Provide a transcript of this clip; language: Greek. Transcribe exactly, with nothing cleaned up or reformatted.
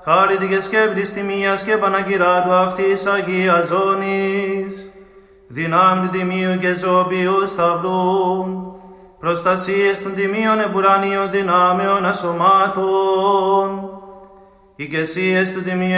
χάρητη και σκέπτης τιμίας και πανακυράτου αυτής Αγίας Ζώνης, δυνάμει τιμίου και ζώπιου σταυρού, προστασίες των τιμίων εμπουρανίων δυνάμεων ασωμάτων, ηγεσίες του τιμίου